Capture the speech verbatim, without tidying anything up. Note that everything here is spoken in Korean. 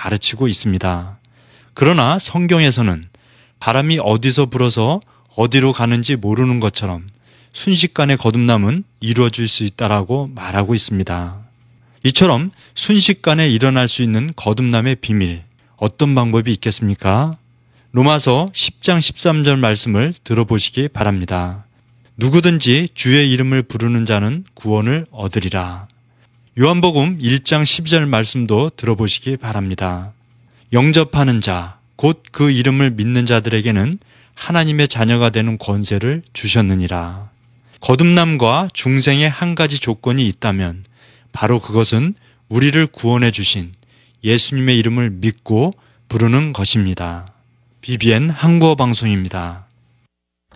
가르치고 있습니다. 그러나 성경에서는 바람이 어디서 불어서 어디로 가는지 모르는 것처럼 순식간에 거듭남은 이루어질 수 있다라고 말하고 있습니다. 이처럼 순식간에 일어날 수 있는 거듭남의 비밀, 어떤 방법이 있겠습니까? 로마서 십 장 십삼 절 말씀을 들어보시기 바랍니다. 누구든지 주의 이름을 부르는 자는 구원을 얻으리라. 요한복음 일 장 십이 절 말씀도 들어보시기 바랍니다. 영접하는 자, 곧 그 이름을 믿는 자들에게는 하나님의 자녀가 되는 권세를 주셨느니라. 거듭남과 중생의 한 가지 조건이 있다면 바로 그것은 우리를 구원해 주신 예수님의 이름을 믿고 부르는 것입니다. 비비엔 한국어 방송입니다.